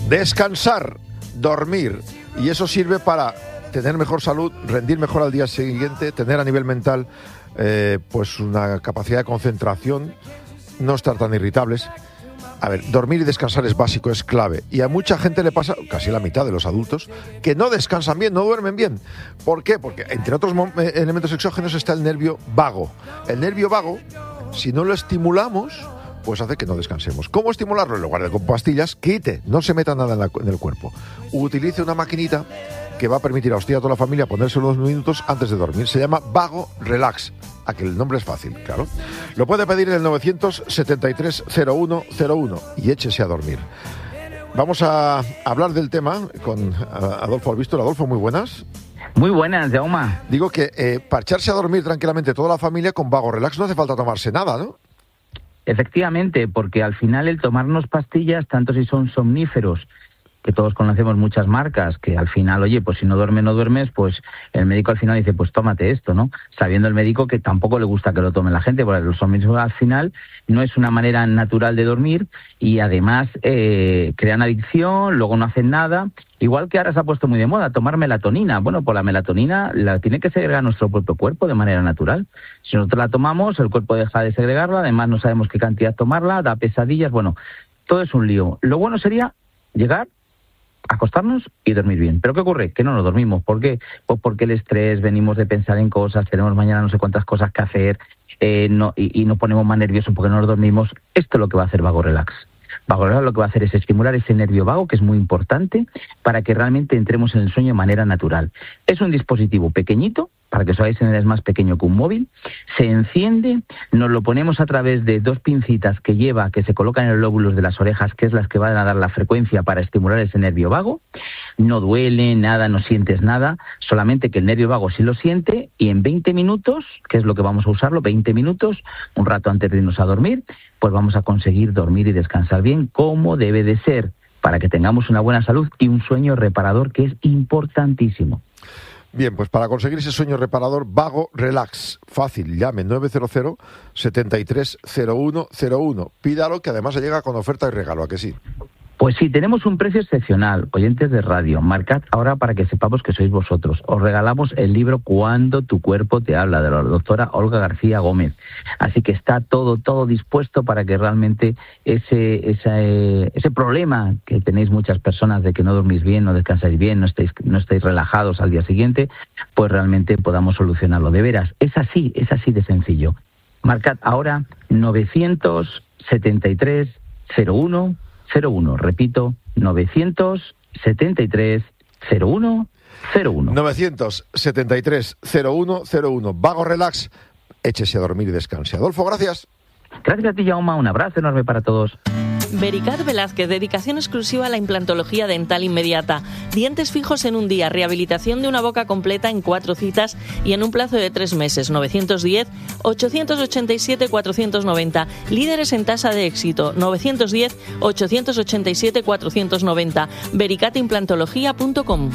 Descansar, dormir, y eso sirve para tener mejor salud, rendir mejor al día siguiente, tener a nivel mental pues una capacidad de concentración, no estar tan irritables. A ver, dormir y descansar es básico, es clave. Y a mucha gente le pasa, casi la mitad de los adultos, que no descansan bien, no duermen bien. ¿Por qué? Porque entre otros elementos exógenos está el nervio vago. El nervio vago, si no lo estimulamos, pues hace que no descansemos. ¿Cómo estimularlo? En lugar de con pastillas, quite, no se meta nada en el cuerpo. Utilice una maquinita que va a permitir a usted y a toda la familia ponerse unos minutos antes de dormir. Se llama Vago Relax. A que el nombre es fácil, claro. Lo puede pedir en el 973-0101 y échese a dormir. Vamos a hablar del tema con Adolfo Albistor. Adolfo, muy buenas. Muy buenas, Jaume. Digo que para echarse a dormir tranquilamente toda la familia con Vago Relax no hace falta tomarse nada, ¿no? Efectivamente, porque al final el tomarnos pastillas, tanto si son somníferos, que todos conocemos muchas marcas, que al final, oye, pues si no duermes, pues el médico al final dice, pues tómate esto, ¿no? Sabiendo el médico que tampoco le gusta que lo tome la gente, porque los somníferos al final no es una manera natural de dormir y además crean adicción, luego no hacen nada. Igual que ahora se ha puesto muy de moda tomar melatonina. Bueno, pues la melatonina la tiene que segregar nuestro propio cuerpo de manera natural. Si nosotros la tomamos, el cuerpo deja de segregarla, además no sabemos qué cantidad tomarla, da pesadillas, bueno, todo es un lío. Lo bueno sería llegar, acostarnos y dormir bien. ¿Pero qué ocurre? Que no nos dormimos. ¿Por qué? Pues porque el estrés, venimos de pensar en cosas, tenemos mañana no sé cuántas cosas que hacer, y nos ponemos más nerviosos porque no nos dormimos. Esto es lo que va a hacer Vago Relax. Vago Relax lo que va a hacer es estimular ese nervio vago, que es muy importante, para que realmente entremos en el sueño de manera natural. Es un dispositivo pequeñito, para que os hagáis idea, es más pequeño que un móvil, se enciende, nos lo ponemos a través de dos pincitas que se colocan en los lóbulos de las orejas, que es las que van a dar la frecuencia para estimular ese nervio vago. No duele nada, no sientes nada, solamente que el nervio vago sí lo siente, y en 20 minutos, que es lo que vamos a usarlo, 20 minutos, un rato antes de irnos a dormir, pues vamos a conseguir dormir y descansar bien como debe de ser, para que tengamos una buena salud y un sueño reparador, que es importantísimo. Bien, pues para conseguir ese sueño reparador, Vago Relax, fácil, llame 900-730101. Pídalo, que además se llega con oferta y regalo, ¿a que sí? Pues sí, tenemos un precio excepcional, oyentes de radio. Marcad ahora para que sepamos que sois vosotros. Os regalamos el libro Cuando tu cuerpo te habla, de la doctora Olga García Gómez. Así que está todo dispuesto para que realmente ese problema que tenéis muchas personas de que no dormís bien, no descansáis bien, no estáis relajados al día siguiente, pues realmente podamos solucionarlo. De veras, es así de sencillo. Marcad ahora 973-0101. Repito, 973-0101. 973-0101. Vago Relax, échese a dormir y descanse. Adolfo, gracias. Gracias a ti, Jaume. Un abrazo enorme para todos. Vericat Velázquez, dedicación exclusiva a la implantología dental inmediata. Dientes fijos en un día, rehabilitación de una boca completa en 4 citas y en un plazo de 3 meses. 910-887-490. Líderes en tasa de éxito. 910-887-490. vericatimplantología.com.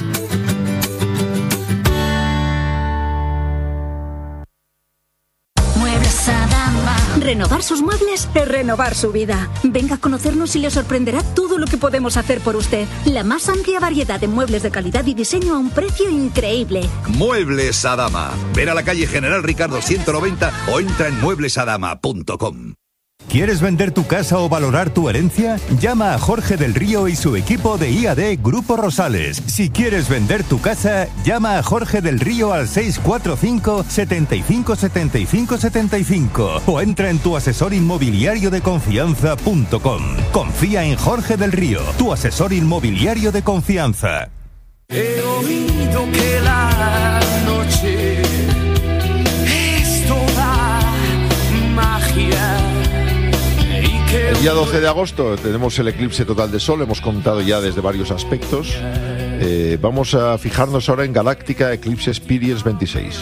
Renovar sus muebles es renovar su vida. Venga a conocernos y le sorprenderá todo lo que podemos hacer por usted. La más amplia variedad de muebles de calidad y diseño a un precio increíble. Muebles Adama. Ven a la calle General Ricardo 190 o entra en mueblesadama.com. ¿Quieres vender tu casa o valorar tu herencia? Llama a Jorge del Río y su equipo de IAD Grupo Rosales. Si quieres vender tu casa, llama a Jorge del Río al 645 75 75 75 o entra en tuasesorinmobiliariodeconfianza.com. Confía en Jorge del Río, tu asesor inmobiliario de confianza. He oído que la noche es toda magia. El día 12 de agosto tenemos el eclipse total de Sol, hemos contado ya desde varios aspectos. Vamos a fijarnos ahora en Galáctica Eclipse Experience 26.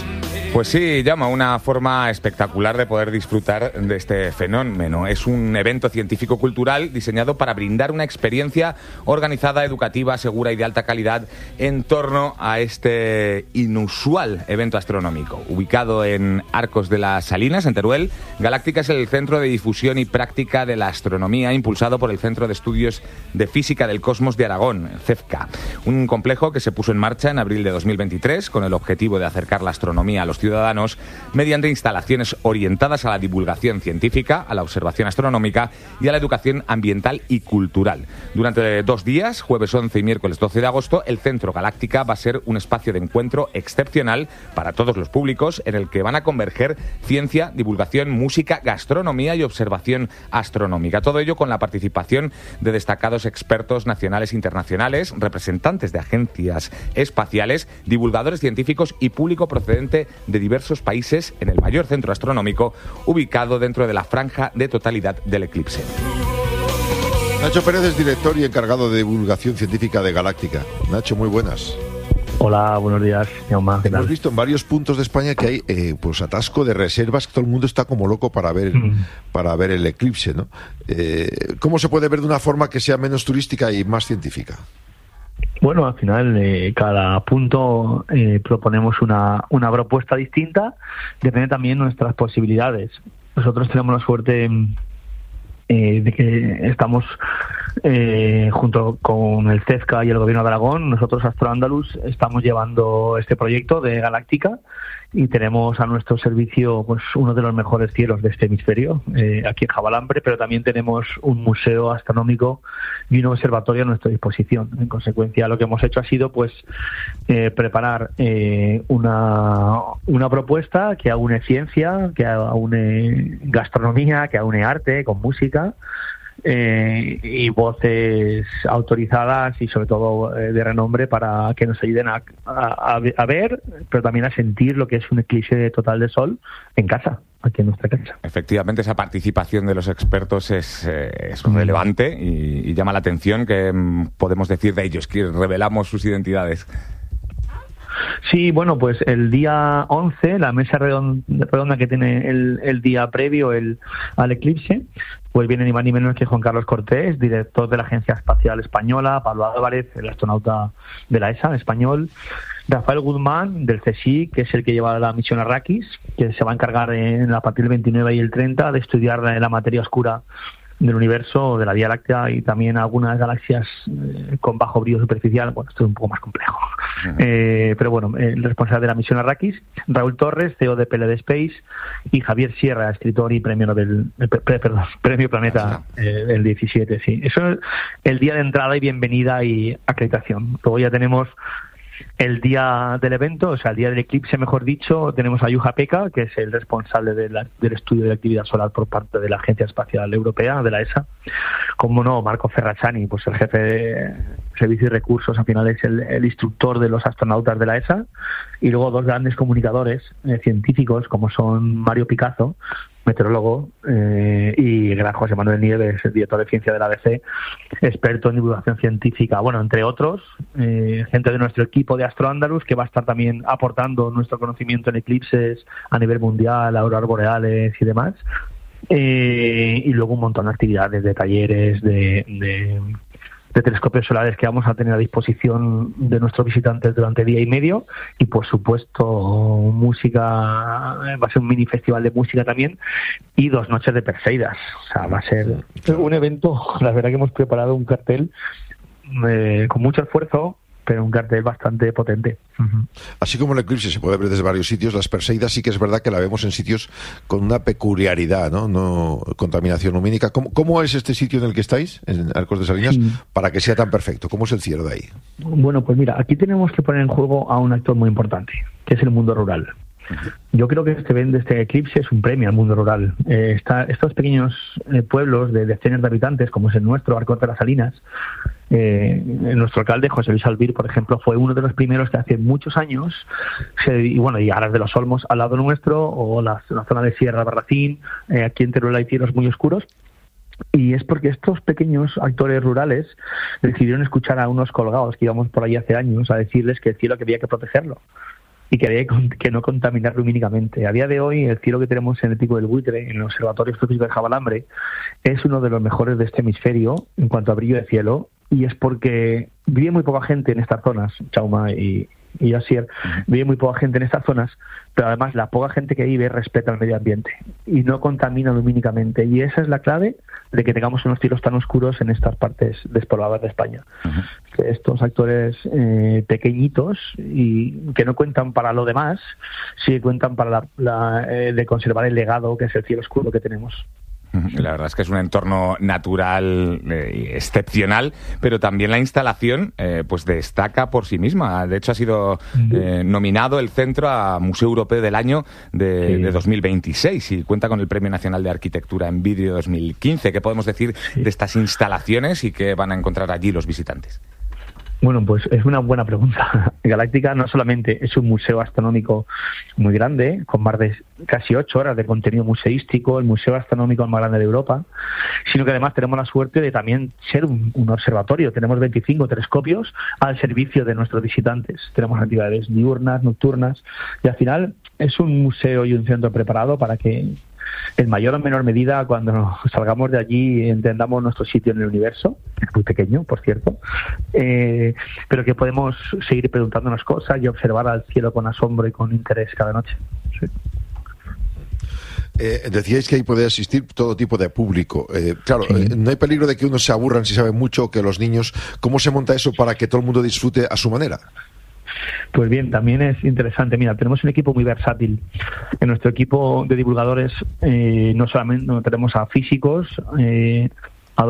Pues sí, llama una forma espectacular de poder disfrutar de este fenómeno. Es un evento científico-cultural diseñado para brindar una experiencia organizada, educativa, segura y de alta calidad en torno a este inusual evento astronómico. Ubicado en Arcos de las Salinas, en Teruel, Galáctica es el centro de difusión y práctica de la astronomía impulsado por el Centro de Estudios de Física del Cosmos de Aragón, CEFCA. Un complejo que se puso en marcha en abril de 2023 con el objetivo de acercar la astronomía a los ciudadanos mediante instalaciones orientadas a la divulgación científica, a la observación astronómica y a la educación ambiental y cultural. Durante 2 días, jueves 11 y miércoles 12 de agosto, el Centro Galáctica va a ser un espacio de encuentro excepcional para todos los públicos en el que van a converger ciencia, divulgación, música, gastronomía y observación astronómica. Todo ello con la participación de destacados expertos nacionales e internacionales, representantes de agencias espaciales, divulgadores científicos y público procedente de diversos países en el mayor centro astronómico ubicado dentro de la franja de totalidad del eclipse. Nacho Pérez es director y encargado de divulgación científica de Galáctica. Nacho, muy buenas. Hola, buenos días, Jaume. Hemos visto en varios puntos de España que hay pues atasco de reservas, que todo el mundo está como loco para ver el eclipse, ¿no? ¿Cómo se puede ver de una forma que sea menos turística y más científica? Bueno, al final cada punto proponemos una propuesta distinta, depende también de nuestras posibilidades. Nosotros tenemos la suerte de que estamos junto con el CEFCA y el Gobierno de Aragón. Nosotros, Astroandalus, estamos llevando este proyecto de Galáctica y tenemos a nuestro servicio pues uno de los mejores cielos de este hemisferio, aquí en Jabalambre, pero también tenemos un museo astronómico y un observatorio a nuestra disposición. En consecuencia, lo que hemos hecho ha sido pues preparar una propuesta que aúne ciencia, que aúne gastronomía, que aúne arte con música, y voces autorizadas y sobre todo de renombre para que nos ayuden a ver, pero también a sentir lo que es un eclipse total de sol en casa, aquí en nuestra casa. Efectivamente, esa participación de los expertos es relevante y llama la atención. que podemos decir de ellos? Que revelamos sus identidades. Sí, bueno, pues el día 11, la mesa redonda que tiene el día previo al eclipse, pues viene ni más ni menos que Juan Carlos Cortés, director de la Agencia Espacial Española, Pablo Álvarez, el astronauta de la ESA español, Rafael Guzmán del CSIC, que es el que lleva la misión Arrakis, que se va a encargar a partir del 29 y el 30 de estudiar la materia oscura del universo, de la Vía Láctea y también algunas galaxias con bajo brillo superficial. Bueno, esto es un poco más complejo. Pero bueno, el responsable de la misión Arrakis, Raúl Torres, CEO de PLD Space, y Javier Sierra, escritor y premio Nobel, premio Planeta del 17. Sí, eso es el día de entrada y bienvenida y acreditación. Luego ya tenemos el día del evento, o sea, el día del eclipse, mejor dicho, tenemos a Juha Pekka, que es el responsable del estudio de la actividad solar por parte de la Agencia Espacial Europea, de la ESA. Como no, Marco Ferracciani, pues el jefe de Servicios y Recursos, al final es el instructor de los astronautas de la ESA. Y luego 2 grandes comunicadores científicos, como son Mario Picazo, meteorólogo, y el gran José Manuel Nieves, el director de ciencia de la ABC, experto en divulgación científica, bueno, entre otros, gente de nuestro equipo de Astroandalus, que va a estar también aportando nuestro conocimiento en eclipses a nivel mundial, auroras boreales y demás, y luego un montón de actividades, de talleres, de telescopios solares que vamos a tener a disposición de nuestros visitantes durante día y medio, y por supuesto música, va a ser un mini festival de música también, y 2 noches de Perseidas. O sea, va a ser un evento, la verdad que hemos preparado un cartel con mucho esfuerzo, pero un cartel bastante potente. Así como el eclipse se puede ver desde varios sitios, las Perseidas sí que es verdad que la vemos en sitios con una peculiaridad, no contaminación lumínica. ¿Cómo es este sitio en el que estáis, en Arcos de Salinas, para que sea tan perfecto? ¿Cómo es el cielo de ahí? Bueno, pues mira, aquí tenemos que poner en juego a un actor muy importante, que es el mundo rural. Yo creo que este eclipse es un premio al mundo rural. Estos pequeños pueblos de decenas de habitantes, como es el nuestro, Arcos de las Salinas, nuestro alcalde, José Luis Albir, por ejemplo, fue uno de los primeros que hace muchos años, y Aras de los Olmos al lado nuestro, o la zona de Sierra Barracín, aquí en Teruel hay cielos muy oscuros, y es porque estos pequeños actores rurales decidieron escuchar a unos colgados que íbamos por ahí hace años a decirles que el cielo que había que protegerlo. y que había que no contaminar lumínicamente. A día de hoy, el cielo que tenemos en el Pico del Buitre, en el Observatorio Astrofísico de Javalambre, es uno de los mejores de este hemisferio en cuanto a brillo de cielo, y es porque vive muy poca gente en estas zonas, Chauma y Asier, vive muy poca gente en estas zonas, pero además la poca gente que vive respeta el medio ambiente y no contamina lumínicamente, y esa es la clave de que tengamos unos cielos tan oscuros en estas partes despobladas de España. Estos actores pequeñitos y que no cuentan para lo demás, sí cuentan para de conservar el legado que es el cielo oscuro que tenemos. La verdad es que es un entorno natural excepcional, pero también la instalación pues destaca por sí misma. De hecho, ha sido nominado el centro a Museo Europeo del Año de 2026 y cuenta con el Premio Nacional de Arquitectura en Vidrio 2015. ¿Qué podemos decir de estas instalaciones y qué van a encontrar allí los visitantes? Bueno, pues es una buena pregunta. Galáctica no solamente es un museo astronómico muy grande, con más de casi 8 horas de contenido museístico, el museo astronómico más grande de Europa, sino que además tenemos la suerte de también ser un observatorio. Tenemos 25 telescopios al servicio de nuestros visitantes. Tenemos actividades diurnas, nocturnas, y al final es un museo y un centro preparado para que en mayor o menor medida, cuando salgamos de allí, entendamos nuestro sitio en el universo, que es muy pequeño, por cierto, pero que podemos seguir preguntándonos cosas y observar al cielo con asombro y con interés cada noche. Sí. Decíais que ahí puede asistir todo tipo de público. Claro, no hay peligro de que unos se aburran si saben mucho, que los niños... ¿Cómo se monta eso para que todo el mundo disfrute a su manera? Pues bien, también es interesante. Mira, tenemos un equipo muy versátil. En nuestro equipo de divulgadores no solamente tenemos a físicos, a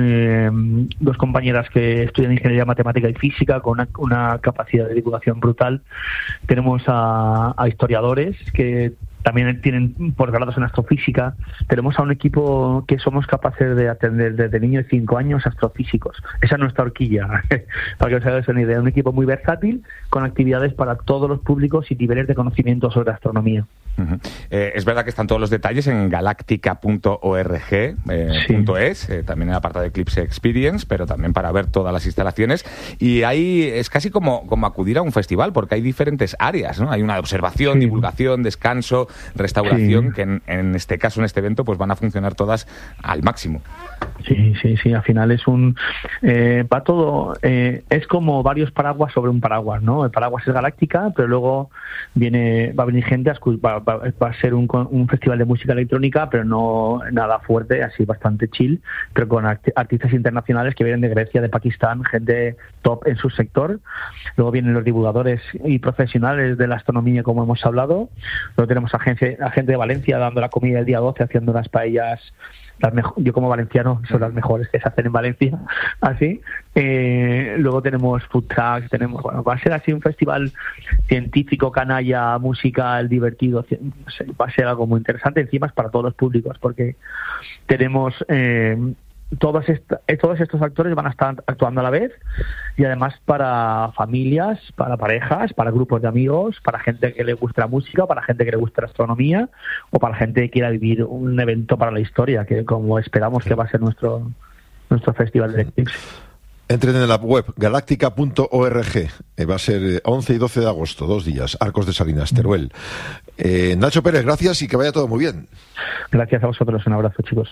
dos compañeras que estudian ingeniería matemática y física con una capacidad de divulgación brutal. Tenemos a historiadores que también tienen posgrados en astrofísica. Tenemos a un equipo que somos capaces de atender desde niños de 5 años astrofísicos. Esa es nuestra horquilla, para que os hagáis una idea. Un equipo muy versátil, con actividades para todos los públicos y niveles de conocimiento sobre astronomía. Es verdad que están todos los detalles en galáctica.org.es, también en el apartado de Eclipse Experience, pero también para ver todas las instalaciones. Y ahí es casi como acudir a un festival, porque hay diferentes áreas, ¿no? Hay una de observación, divulgación, descanso, restauración, que en este caso, en este evento, pues van a funcionar todas al máximo. Sí, al final es va todo, es como varios paraguas sobre un paraguas, ¿no? El paraguas es Galáctica, pero luego va a venir gente va a ser un festival de música electrónica, pero no nada fuerte, así bastante chill, pero con artistas internacionales que vienen de Grecia, de Pakistán, gente top en su sector. Luego vienen los divulgadores y profesionales de la astronomía, como hemos hablado. Luego tenemos a gente de Valencia dando la comida el día 12, haciendo unas paellas. Yo como valenciano son las mejores que se hacen en Valencia, así. Luego tenemos food trucks, va a ser así un festival científico, canalla, musical, divertido. Va a ser algo muy interesante. Encima es para todos los públicos, porque tenemos todos estos actores van a estar actuando a la vez, y además para familias, para parejas, para grupos de amigos, para gente que le guste la música, para gente que le guste la astronomía, o para gente que quiera vivir un evento para la historia, que como esperamos que va a ser nuestro festival de eclipse. Entren en la web galáctica.org. Va a ser 11 y 12 de agosto, 2 días, Arcos de Salinas, Teruel. Nacho Pérez, gracias y que vaya todo muy bien. Gracias a vosotros, un abrazo, chicos.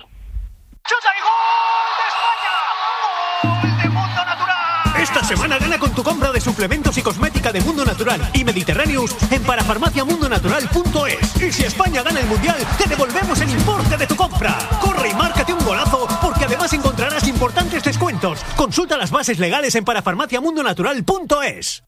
Esta semana gana con tu compra de suplementos y cosmética de Mundo Natural y Mediterraneous en parafarmaciamundonatural.es. Y si España gana el Mundial, te devolvemos el importe de tu compra. Corre y márcate un golazo, porque además encontrarás importantes descuentos. Consulta las bases legales en parafarmaciamundonatural.es.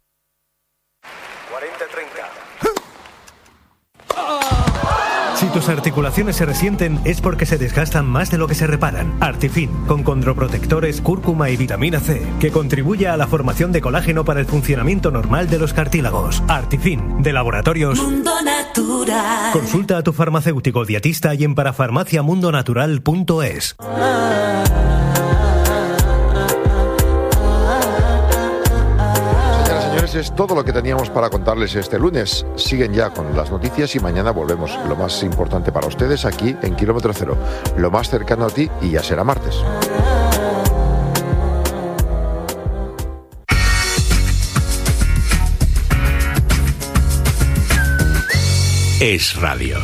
40-30. Si tus articulaciones se resienten es porque se desgastan más de lo que se reparan. Artifin, con condroprotectores, cúrcuma y vitamina C, que contribuye a la formación de colágeno para el funcionamiento normal de los cartílagos. Artifin, de Laboratorios Mundo Natural. Consulta a tu farmacéutico dietista y en parafarmaciamundonatural.es. Es todo lo que teníamos para contarles este lunes. Siguen ya con las noticias y mañana volvemos. Lo más importante para ustedes aquí en Kilómetro Cero, lo más cercano a ti, y ya será martes. Es radio.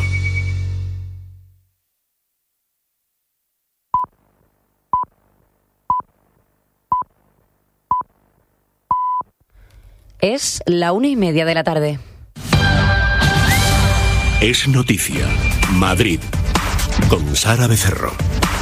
Es la 1:30 de la tarde. Es noticia. Madrid. Con Sara Becerro.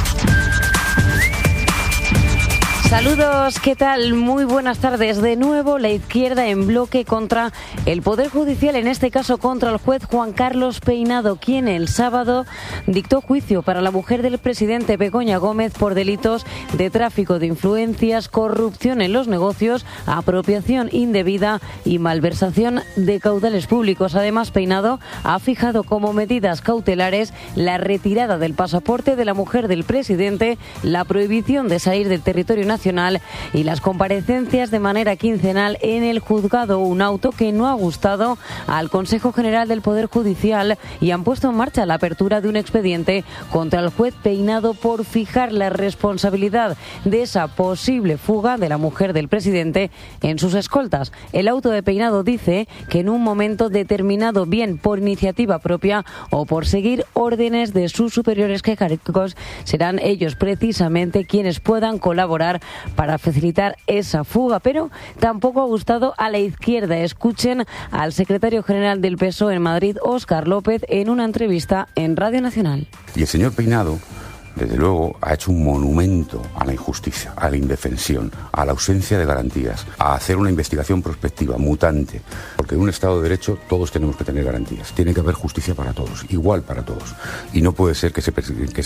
Saludos, ¿qué tal? Muy buenas tardes. De nuevo, la izquierda en bloque contra el Poder Judicial, en este caso contra el juez Juan Carlos Peinado, quien el sábado dictó juicio para la mujer del presidente Begoña Gómez por delitos de tráfico de influencias, corrupción en los negocios, apropiación indebida y malversación de caudales públicos. Además, Peinado ha fijado como medidas cautelares la retirada del pasaporte de la mujer del presidente, la prohibición de salir del territorio nacional y las comparecencias de manera quincenal en el juzgado, un auto que no ha gustado al Consejo General del Poder Judicial, y han puesto en marcha la apertura de un expediente contra el juez Peinado por fijar la responsabilidad de esa posible fuga de la mujer del presidente en sus escoltas. El auto de Peinado dice que en un momento determinado, bien por iniciativa propia o por seguir órdenes de sus superiores jerárquicos, serán ellos precisamente quienes puedan colaborar para facilitar esa fuga, pero tampoco ha gustado a la izquierda. Escuchen al secretario general del PSOE en Madrid, Óscar López, en una entrevista en Radio Nacional. Y el señor Peinado, desde luego, ha hecho un monumento a la injusticia, a la indefensión, a la ausencia de garantías, a hacer una investigación prospectiva, mutante, porque en un Estado de Derecho todos tenemos que tener garantías. Tiene que haber justicia para todos, igual para todos. Y no puede ser que se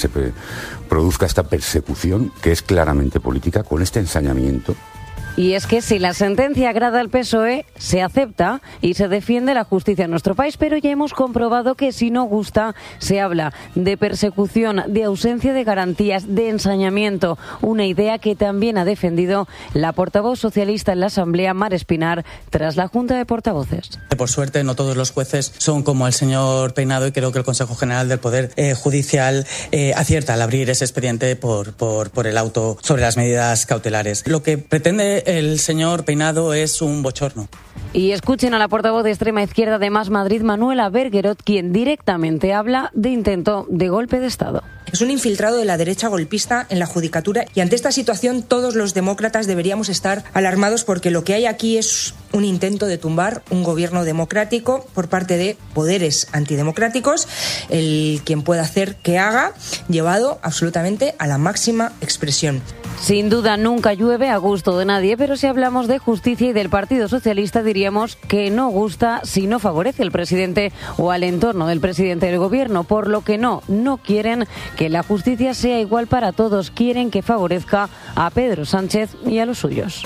produzca esta persecución, que es claramente política, con este ensañamiento. Y es que si la sentencia agrada al PSOE, se acepta y se defiende la justicia en nuestro país, pero ya hemos comprobado que si no gusta, se habla de persecución, de ausencia de garantías, de ensañamiento, una idea que también ha defendido la portavoz socialista en la Asamblea, Mar Espinar, tras la Junta de Portavoces. Por suerte, no todos los jueces son como el señor Peinado, y creo que el Consejo General del Poder Judicial acierta al abrir ese expediente por el auto sobre las medidas cautelares. Lo que pretende el señor Peinado es un bochorno. Y escuchen a la portavoz de extrema izquierda de Más Madrid, Manuela Bergerot, quien directamente habla de intento de golpe de Estado. Es un infiltrado de la derecha golpista en la judicatura, y ante esta situación todos los demócratas deberíamos estar alarmados, porque lo que hay aquí es un intento de tumbar un gobierno democrático por parte de poderes antidemocráticos, el quien pueda hacer que haga, llevado absolutamente a la máxima expresión. Sin duda nunca llueve a gusto de nadie, pero si hablamos de justicia y del Partido Socialista, diríamos que no gusta si no favorece al presidente o al entorno del presidente del gobierno, por lo que no quieren que la justicia sea igual para todos, quieren que favorezca a Pedro Sánchez y a los suyos.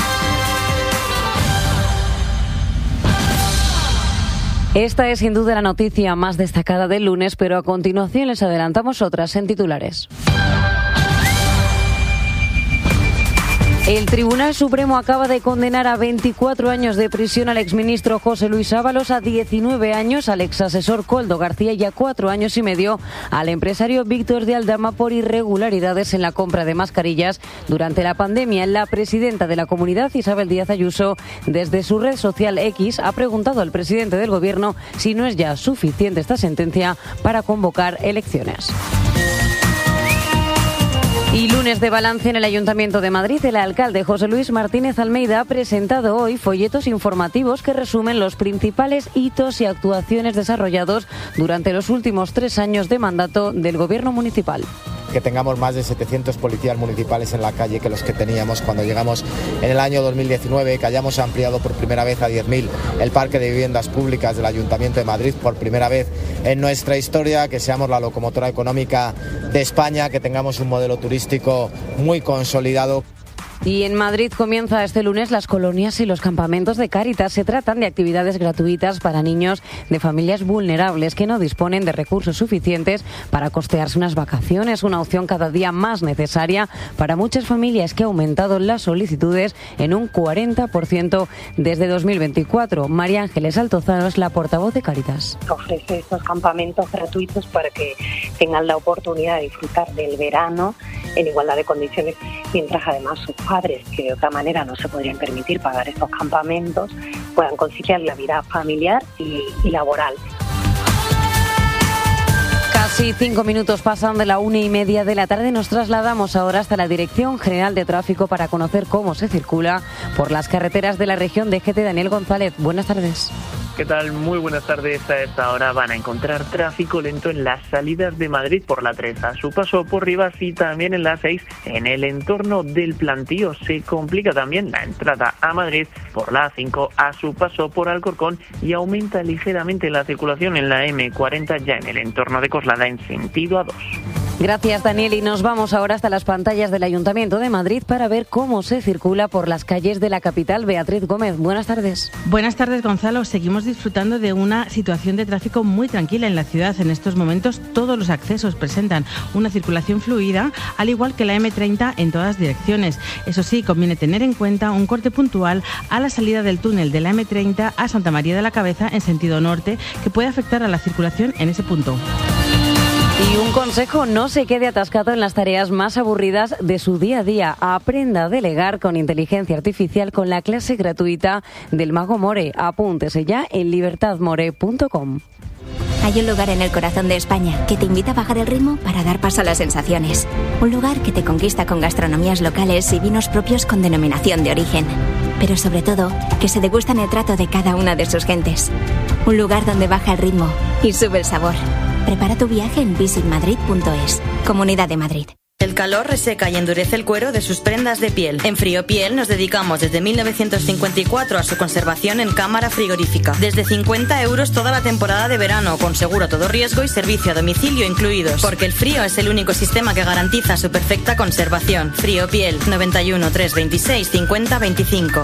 Esta es sin duda la noticia más destacada del lunes, pero a continuación les adelantamos otras en titulares. El Tribunal Supremo acaba de condenar a 24 años de prisión al exministro José Luis Ábalos, a 19 años al exasesor Koldo García y a 4 años y medio al empresario Víctor de Aldama por irregularidades en la compra de mascarillas durante la pandemia. La presidenta de la Comunidad, Isabel Díaz Ayuso, desde su red social X, ha preguntado al presidente del Gobierno si no es ya suficiente esta sentencia para convocar elecciones. Y lunes de balance en el Ayuntamiento de Madrid. El alcalde José Luis Martínez Almeida ha presentado hoy folletos informativos que resumen los principales hitos y actuaciones desarrollados durante los últimos 3 años de mandato del Gobierno municipal. Que tengamos más de 700 policías municipales en la calle que los que teníamos cuando llegamos en el año 2019, que hayamos ampliado por primera vez a 10.000 el parque de viviendas públicas del Ayuntamiento de Madrid por primera vez en nuestra historia, que seamos la locomotora económica de España, que tengamos un modelo turístico muy consolidado. Y en Madrid comienza este lunes las colonias y los campamentos de Cáritas. Se tratan de actividades gratuitas para niños de familias vulnerables que no disponen de recursos suficientes para costearse unas vacaciones, una opción cada día más necesaria para muchas familias, que ha aumentado las solicitudes en un 40% desde 2024. María Ángeles Altozano es la portavoz de Cáritas. Ofrece estos campamentos gratuitos para que tengan la oportunidad de disfrutar del verano en igualdad de condiciones, mientras además sus padres, que de otra manera no se podrían permitir pagar estos campamentos, puedan conciliar la vida familiar y laboral. Casi 5 minutos pasan de la 1:30 de la tarde. Nos trasladamos ahora hasta la Dirección General de Tráfico para conocer cómo se circula por las carreteras de la región de GT. Daniel González, buenas tardes. ¿Qué tal? Muy buenas tardes. A esta hora van a encontrar tráfico lento en las salidas de Madrid por la 3 a su paso por Rivas y también en la 6 en el entorno del Plantío. Se complica también la entrada a Madrid por la 5 a su paso por Alcorcón y aumenta ligeramente la circulación en la M40 ya en el entorno de Coslada en sentido A2. Gracias, Daniel, y nos vamos ahora hasta las pantallas del Ayuntamiento de Madrid para ver cómo se circula por las calles de la capital. Beatriz Gómez, buenas tardes. Buenas tardes, Gonzalo. Seguimos disfrutando de una situación de tráfico muy tranquila en la ciudad. En estos momentos todos los accesos presentan una circulación fluida, al igual que la M30 en todas direcciones. Eso sí, conviene tener en cuenta un corte puntual a la salida del túnel de la M30 a Santa María de la Cabeza en sentido norte, que puede afectar a la circulación en ese punto. Y un consejo: no se quede atascado en las tareas más aburridas de su día a día. Aprenda a delegar con inteligencia artificial con la clase gratuita del Mago More. Apúntese ya en libertadmore.com. Hay un lugar en el corazón de España que te invita a bajar el ritmo para dar paso a las sensaciones. Un lugar que te conquista con gastronomías locales y vinos propios con denominación de origen. Pero sobre todo, que se degusta en el trato de cada una de sus gentes. Un lugar donde baja el ritmo y sube el sabor. Prepara tu viaje en visitmadrid.es. Comunidad de Madrid. El calor reseca y endurece el cuero de sus prendas de piel. En Friopiel nos dedicamos desde 1954 a su conservación en cámara frigorífica. Desde 50 € toda la temporada de verano, con seguro a todo riesgo y servicio a domicilio incluidos. Porque el frío es el único sistema que garantiza su perfecta conservación. Friopiel, 91 326 50 25.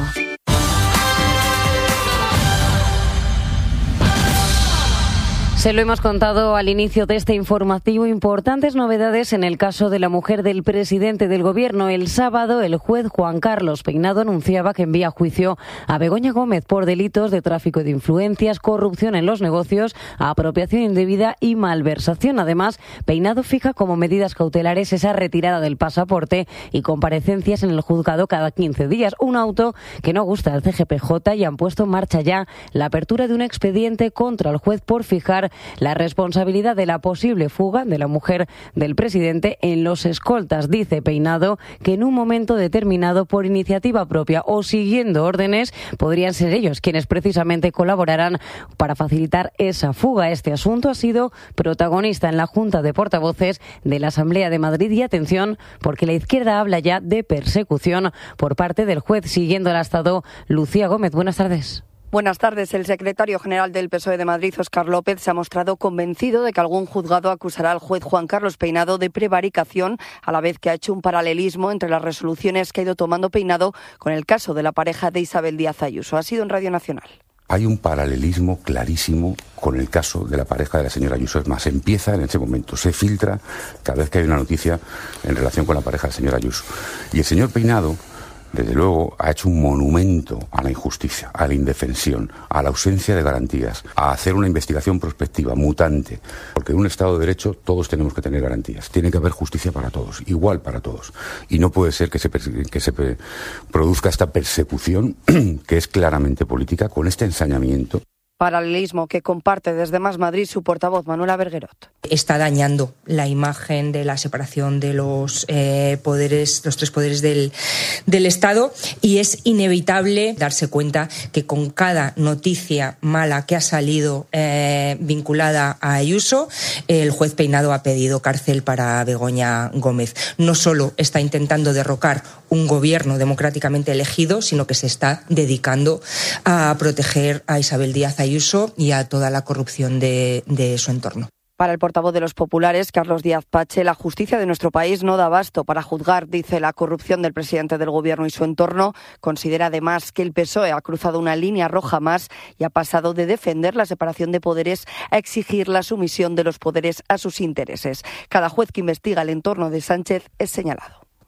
Se lo hemos contado al inicio de este informativo. Importantes novedades en el caso de la mujer del presidente del Gobierno. El sábado, el juez Juan Carlos Peinado anunciaba que envía a juicio a Begoña Gómez por delitos de tráfico de influencias, corrupción en los negocios, apropiación indebida y malversación. Además, Peinado fija como medidas cautelares esa retirada del pasaporte y comparecencias en el juzgado cada 15 días. Un auto que no gusta al CGPJ y han puesto en marcha ya la apertura de un expediente contra el juez por fijar la responsabilidad de la posible fuga de la mujer del presidente en los escoltas. Dice Peinado que en un momento determinado, por iniciativa propia o siguiendo órdenes, podrían ser ellos quienes precisamente colaborarán para facilitar esa fuga. Este asunto ha sido protagonista en la Junta de Portavoces de la Asamblea de Madrid y atención, porque la izquierda habla ya de persecución por parte del juez. Siguiendo el Estado, Lucía Gómez, buenas tardes. Buenas tardes. El secretario general del PSOE de Madrid, Óscar López, se ha mostrado convencido de que algún juzgado acusará al juez Juan Carlos Peinado de prevaricación, a la vez que ha hecho un paralelismo entre las resoluciones que ha ido tomando Peinado con el caso de la pareja de Isabel Díaz Ayuso. Ha sido en Radio Nacional. Hay un paralelismo clarísimo con el caso de la pareja de la señora Ayuso. Es más, empieza en ese momento, se filtra cada vez que hay una noticia en relación con la pareja de la señora Ayuso. Y el señor Peinado, desde luego, ha hecho un monumento a la injusticia, a la indefensión, a la ausencia de garantías, a hacer una investigación prospectiva, mutante. Porque en un Estado de Derecho todos tenemos que tener garantías. Tiene que haber justicia para todos, igual para todos. Y no puede ser que se produzca esta persecución, que es claramente política, con este ensañamiento. Paralelismo que comparte desde Más Madrid su portavoz, Manuela Berguerot. Está dañando la imagen de la separación de los poderes, los tres poderes del Estado, y es inevitable darse cuenta que con cada noticia mala que ha salido vinculada a Ayuso, el juez Peinado ha pedido cárcel para Begoña Gómez. No solo está intentando derrocar un gobierno democráticamente elegido, sino que se está dedicando a proteger a Isabel Díaz Ayuso y a toda la corrupción de su entorno. Para el portavoz de los populares, Carlos Díaz Pache, la justicia de nuestro país no da abasto para juzgar, dice, la corrupción del presidente del Gobierno y su entorno. Considera además que el PSOE ha cruzado una línea roja más y ha pasado de defender la separación de poderes a exigir la sumisión de los poderes a sus intereses. Cada juez que investiga el entorno de Sánchez es señalado.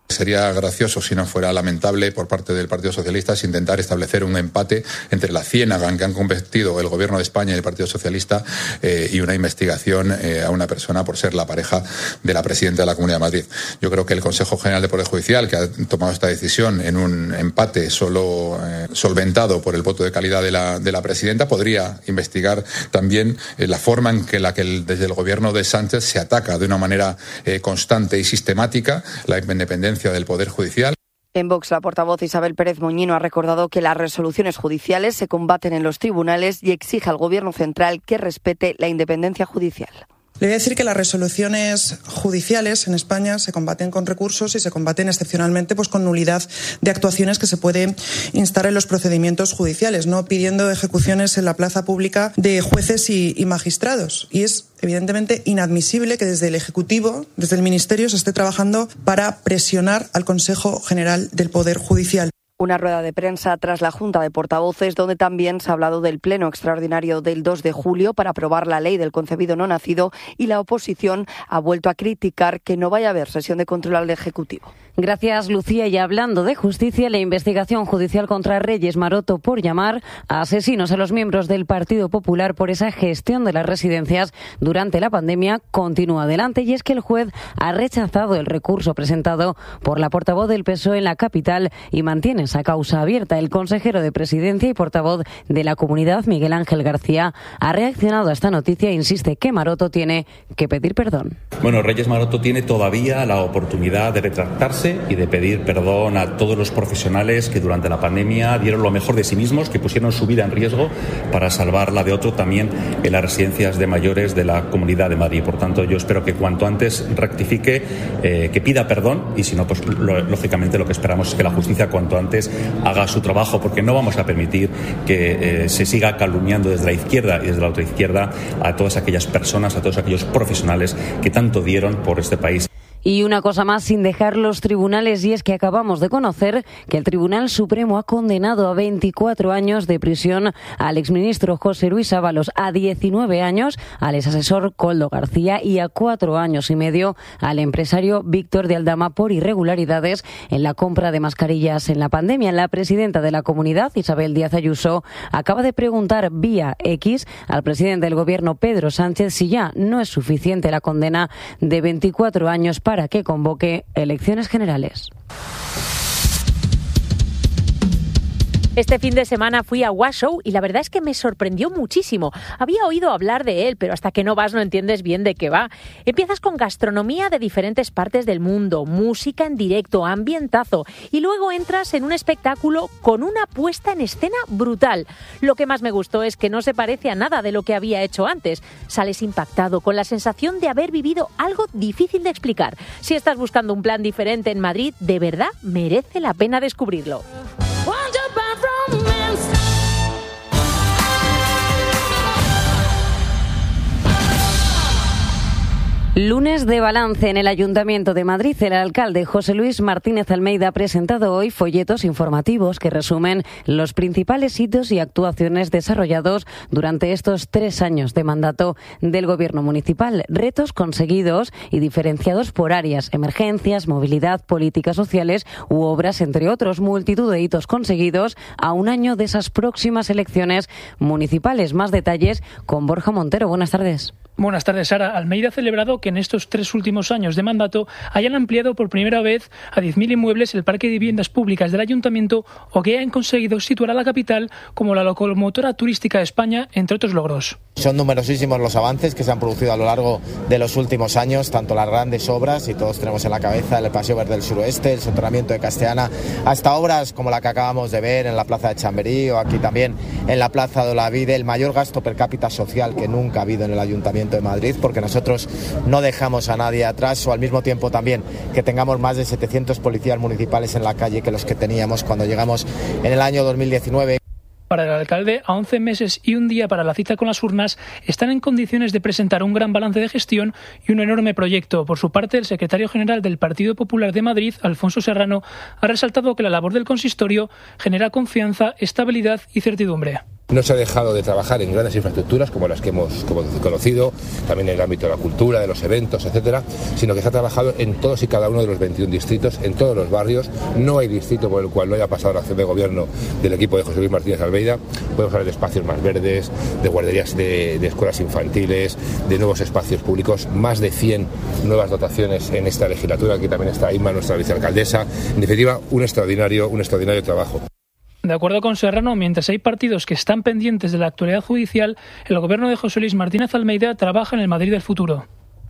Sería gracioso, si no fuera lamentable, por parte del Partido Socialista intentar establecer un empate entre la ciénaga en que han convertido el Gobierno de España y el Partido Socialista y una investigación a una persona por ser la pareja de la presidenta de la Comunidad de Madrid. Yo creo que el Consejo General del Poder Judicial, que ha tomado esta decisión en un empate solo solventado por el voto de calidad de la presidenta, podría investigar también la forma en que desde el Gobierno de Sánchez se ataca de una manera constante y sistemática la independencia del Poder Judicial. En Vox, la portavoz Isabel Pérez Moñino ha recordado que las resoluciones judiciales se combaten en los tribunales y exige al Gobierno central que respete la independencia judicial. Le voy a decir que las resoluciones judiciales en España se combaten con recursos y se combaten excepcionalmente con nulidad de actuaciones que se puede instar en los procedimientos judiciales, no pidiendo ejecuciones en la plaza pública de jueces y magistrados. Y es evidentemente inadmisible que desde el Ejecutivo, desde el Ministerio, se esté trabajando para presionar al Consejo General del Poder Judicial. Una rueda de prensa tras la Junta de Portavoces, donde también se ha hablado del pleno extraordinario del 2 de julio para aprobar la ley del concebido no nacido, y la oposición ha vuelto a criticar que no vaya a haber sesión de control al Ejecutivo. Gracias, Lucía. Y hablando de justicia, la investigación judicial contra Reyes Maroto por llamar a asesinos a los miembros del Partido Popular por esa gestión de las residencias durante la pandemia continúa adelante, y es que el juez ha rechazado el recurso presentado por la portavoz del PSOE en la capital y mantiene esa causa abierta. El consejero de Presidencia y portavoz de la Comunidad, Miguel Ángel García, ha reaccionado a esta noticia e insiste que Maroto tiene que pedir perdón. Bueno, Reyes Maroto tiene todavía la oportunidad de retractarse y de pedir perdón a todos los profesionales que durante la pandemia dieron lo mejor de sí mismos, que pusieron su vida en riesgo para salvar la de otro también en las residencias de mayores de la Comunidad de Madrid. Por tanto, yo espero que cuanto antes rectifique, que pida perdón, y si no, pues lógicamente lo que esperamos es que la justicia cuanto antes haga su trabajo, porque no vamos a permitir que se siga calumniando desde la izquierda y desde la ultraizquierda a todas aquellas personas, a todos aquellos profesionales que tanto dieron por este país. Y una cosa más sin dejar los tribunales, y es que acabamos de conocer que el Tribunal Supremo ha condenado a 24 años de prisión al exministro José Luis Ábalos, a 19 años al exasesor Koldo García y a 4 años y medio al empresario Víctor de Aldama por irregularidades en la compra de mascarillas en la pandemia. La presidenta de la Comunidad, Isabel Díaz Ayuso, acaba de preguntar vía X al presidente del Gobierno, Pedro Sánchez, si ya no es suficiente la condena de 24 años para que convoque elecciones generales. Este fin de semana fui a Washoe y la verdad es que me sorprendió muchísimo. Había oído hablar de él, pero hasta que no vas no entiendes bien de qué va. Empiezas con gastronomía de diferentes partes del mundo, música en directo, ambientazo, y luego entras en un espectáculo con una puesta en escena brutal. Lo que más me gustó es que no se parece a nada de lo que había hecho antes. Sales impactado, con la sensación de haber vivido algo difícil de explicar. Si estás buscando un plan diferente en Madrid, de verdad merece la pena descubrirlo. Lunes de balance en el Ayuntamiento de Madrid. El alcalde José Luis Martínez Almeida ha presentado hoy folletos informativos que resumen los principales hitos y actuaciones desarrollados durante estos 3 años de mandato del Gobierno municipal. Retos conseguidos y diferenciados por áreas, emergencias, movilidad, políticas sociales u obras, entre otros. Multitud de hitos conseguidos a un año de esas próximas elecciones municipales. Más detalles con Borja Montero. Buenas tardes. Buenas tardes, Sara. Almeida ha celebrado que en estos 3 últimos años de mandato hayan ampliado por primera vez a 10.000 inmuebles el parque de viviendas públicas del Ayuntamiento, o que hayan conseguido situar a la capital como la locomotora turística de España, entre otros logros. Son numerosísimos los avances que se han producido a lo largo de los últimos años, tanto las grandes obras, y todos tenemos en la cabeza el Paseo Verde del Suroeste, el soterramiento de Castellana, hasta obras como la que acabamos de ver en la Plaza de Chamberí o aquí también en la Plaza de Olavide, el mayor gasto per cápita social que nunca ha habido en el Ayuntamiento de Madrid, porque nosotros no dejamos a nadie atrás, o al mismo tiempo también que tengamos más de 700 policías municipales en la calle que los que teníamos cuando llegamos en el año 2019. Para el alcalde, a 11 meses y un día para la cita con las urnas, están en condiciones de presentar un gran balance de gestión y un enorme proyecto. Por su parte, el secretario general del Partido Popular de Madrid, Alfonso Serrano, ha resaltado que la labor del consistorio genera confianza, estabilidad y certidumbre. No se ha dejado de trabajar en grandes infraestructuras como las que hemos conocido, también en el ámbito de la cultura, de los eventos, etcétera, sino que se ha trabajado en todos y cada uno de los 21 distritos, en todos los barrios. No hay distrito por el cual no haya pasado la acción de gobierno del equipo de José Luis Martínez Almeida. Podemos hablar de espacios más verdes, de guarderías de escuelas infantiles, de nuevos espacios públicos, más de 100 nuevas dotaciones en esta legislatura. Aquí también está Inma, nuestra vicealcaldesa. En definitiva, un extraordinario trabajo. De acuerdo con Serrano, mientras hay partidos que están pendientes de la actualidad judicial, el gobierno de José Luis Martínez Almeida trabaja en el Madrid del futuro.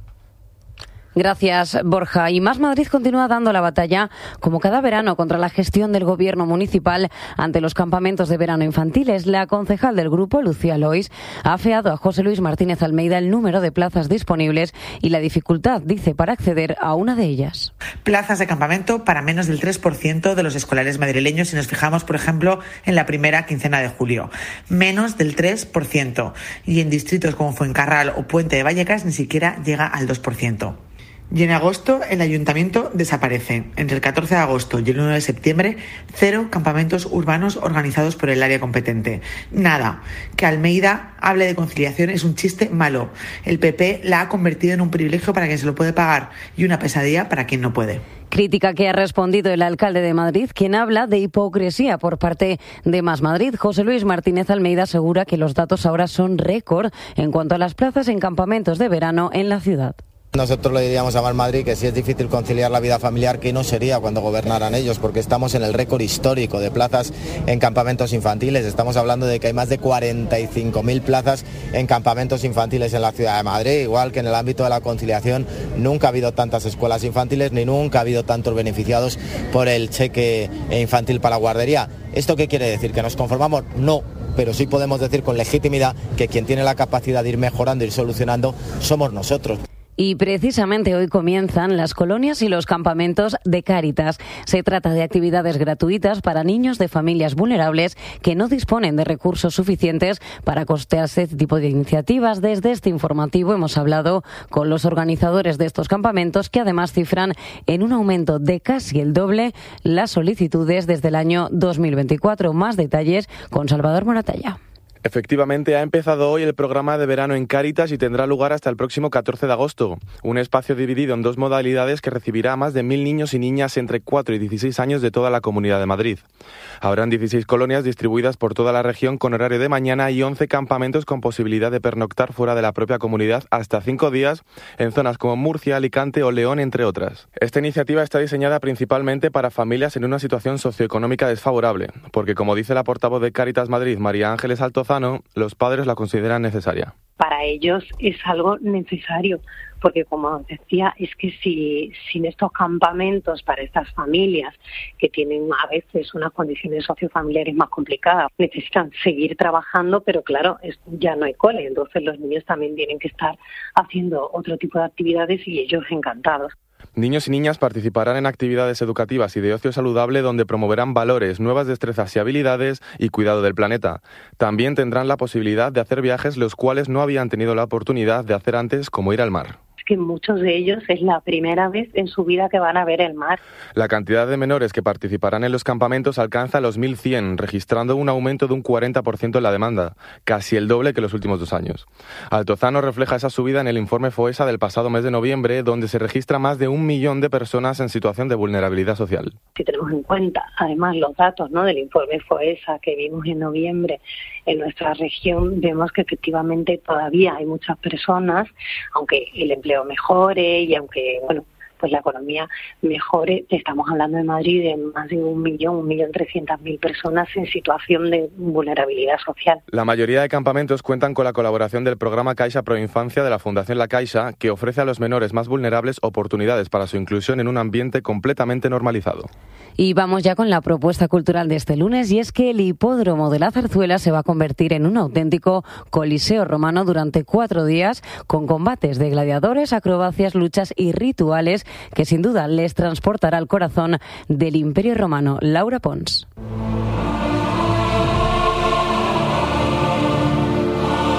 Gracias, Borja. Y Más Madrid continúa dando la batalla, como cada verano, contra la gestión del gobierno municipal ante los campamentos de verano infantiles. La concejal del grupo, Lucía Lois, ha afeado a José Luis Martínez Almeida el número de plazas disponibles y la dificultad, dice, para acceder a una de ellas. Plazas de campamento para menos del 3% de los escolares madrileños, si nos fijamos, por ejemplo, en la primera quincena de julio. Menos del 3%. Y en distritos como Fuencarral o Puente de Vallecas ni siquiera llega al 2%. Y en agosto el ayuntamiento desaparece. Entre el 14 de agosto y el 1 de septiembre, 0 campamentos urbanos organizados por el área competente. Nada. Que Almeida hable de conciliación es un chiste malo. El PP la ha convertido en un privilegio para quien se lo puede pagar y una pesadilla para quien no puede. Crítica que ha respondido el alcalde de Madrid, quien habla de hipocresía por parte de Más Madrid. José Luis Martínez Almeida asegura que los datos ahora son récord en cuanto a las plazas en campamentos de verano en la ciudad. Nosotros le diríamos a Más Madrid que si es difícil conciliar la vida familiar, que no sería cuando gobernaran ellos, porque estamos en el récord histórico de plazas en campamentos infantiles. Estamos hablando de que hay más de 45.000 plazas en campamentos infantiles en la ciudad de Madrid, igual que en el ámbito de la conciliación. Nunca ha habido tantas escuelas infantiles ni nunca ha habido tantos beneficiados por el cheque infantil para la guardería. ¿Esto qué quiere decir? ¿Que nos conformamos? No. Pero sí podemos decir con legitimidad que quien tiene la capacidad de ir mejorando y ir solucionando somos nosotros. Y precisamente hoy comienzan las colonias y los campamentos de Cáritas. Se trata de actividades gratuitas para niños de familias vulnerables que no disponen de recursos suficientes para costearse este tipo de iniciativas. Desde este informativo hemos hablado con los organizadores de estos campamentos, que además cifran en un aumento de casi el doble las solicitudes desde el año 2024. Más detalles con Salvador Moratalla. Efectivamente, ha empezado hoy el programa de verano en Cáritas y tendrá lugar hasta el próximo 14 de agosto. Un espacio dividido en 2 modalidades que recibirá a más de 1.000 niños y niñas entre 4 y 16 años de toda la Comunidad de Madrid. Habrán 16 colonias distribuidas por toda la región con horario de mañana y 11 campamentos con posibilidad de pernoctar fuera de la propia comunidad hasta 5 días en zonas como Murcia, Alicante o León, entre otras. Esta iniciativa está diseñada principalmente para familias en una situación socioeconómica desfavorable, porque como dice la portavoz de Cáritas Madrid, María Ángeles Altozano, los padres la consideran necesaria. Para ellos es algo necesario, porque como os decía, es que sin estos campamentos para estas familias que tienen a veces unas condiciones sociofamiliares más complicadas, necesitan seguir trabajando, pero claro, ya no hay cole, entonces los niños también tienen que estar haciendo otro tipo de actividades y ellos encantados. Niños y niñas participarán en actividades educativas y de ocio saludable donde promoverán valores, nuevas destrezas y habilidades y cuidado del planeta. También tendrán la posibilidad de hacer viajes los cuales no habían tenido la oportunidad de hacer antes, como ir al mar. Que muchos de ellos es la primera vez en su vida que van a ver el mar. La cantidad de menores que participarán en los campamentos alcanza los 1.100, registrando un aumento de un 40% en la demanda, casi el doble que los últimos 2 años. Altozano refleja esa subida en el informe FOESA del pasado mes de noviembre, donde se registra más de 1 millón de personas en situación de vulnerabilidad social. Si tenemos en cuenta, además, los datos, ¿no?, del informe FOESA que vimos en noviembre en nuestra región, vemos que efectivamente todavía hay muchas personas, aunque el empleo mejore y aunque, pues la economía mejore, estamos hablando de Madrid de más de 1.300.000 personas en situación de vulnerabilidad social. La mayoría de campamentos cuentan con la colaboración del programa Caixa Proinfancia de la Fundación La Caixa, que ofrece a los menores más vulnerables oportunidades para su inclusión en un ambiente completamente normalizado. Y vamos ya con la propuesta cultural de este lunes, y es que el hipódromo de la Zarzuela se va a convertir en un auténtico coliseo romano durante 4 días, con combates de gladiadores, acrobacias, luchas y rituales que sin duda les transportará al corazón del Imperio Romano. Laura Pons.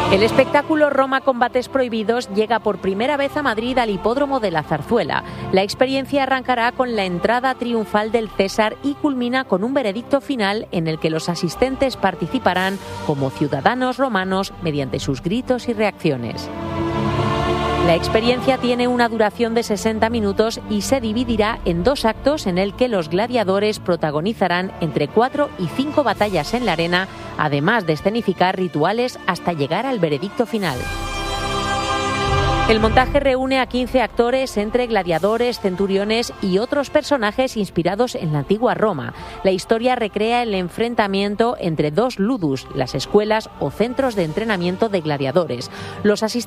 El espectáculo Roma Combates Prohibidos llega por primera vez a Madrid al Hipódromo de la Zarzuela. La experiencia arrancará con la entrada triunfal del César y culmina con un veredicto final en el que los asistentes participarán como ciudadanos romanos mediante sus gritos y reacciones. La experiencia tiene una duración de 60 minutos y se dividirá en 2 actos en el que los gladiadores protagonizarán entre 4 y 5 batallas en la arena, además de escenificar rituales hasta llegar al veredicto final. El montaje reúne a 15 actores entre gladiadores, centuriones y otros personajes inspirados en la antigua Roma. La historia recrea el enfrentamiento entre 2 ludus, las escuelas o centros de entrenamiento de gladiadores. Los asistentes